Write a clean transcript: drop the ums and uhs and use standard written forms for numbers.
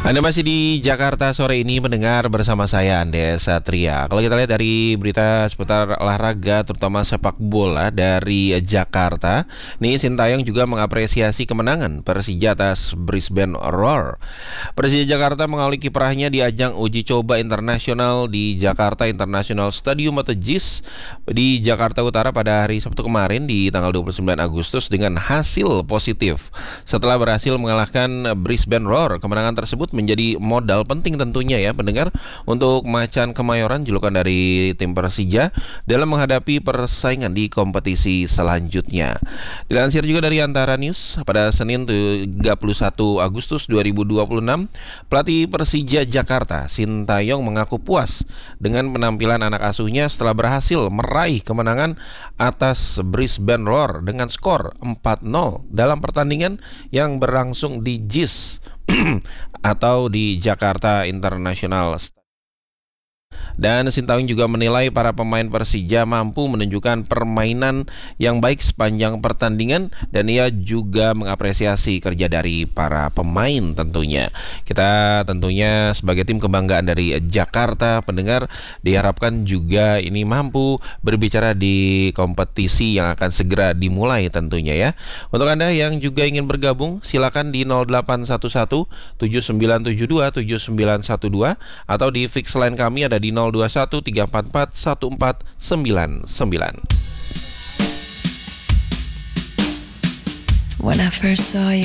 Anda masih di Jakarta sore ini mendengar bersama saya Andes Satria. Kalau kita lihat dari berita seputar olahraga terutama sepak bola dari Jakarta, nih Sintayong juga mengapresiasi kemenangan Persija atas Brisbane Roar. Persija Jakarta mengawali kiprahnya di ajang uji coba internasional di Jakarta International Stadium atau JIS di Jakarta Utara pada hari Sabtu kemarin di tanggal 29 Agustus dengan hasil positif. Setelah berhasil mengalahkan Brisbane Roar, kemenangan tersebut menjadi modal penting tentunya ya pendengar untuk Macan Kemayoran, julukan dari tim Persija, dalam menghadapi persaingan di kompetisi selanjutnya. Dilansir juga dari Antara News, pada Senin 31 Agustus 2026, pelatih Persija Jakarta Sintayong mengaku puas dengan penampilan anak asuhnya setelah berhasil meraih kemenangan atas Brisbane Roar dengan skor 4-0 dalam pertandingan yang berlangsung di JIS atau di Jakarta International. Dan Sintayong juga menilai para pemain Persija mampu menunjukkan permainan yang baik sepanjang pertandingan dan ia juga mengapresiasi kerja dari para pemain tentunya. Kita tentunya sebagai tim kebanggaan dari Jakarta, pendengar, diharapkan juga ini mampu berbicara di kompetisi yang akan segera dimulai tentunya ya. Untuk Anda yang juga ingin bergabung, silakan di 0811 7972 7912 atau di fix line kami ada di 021 344 1499. When I first saw you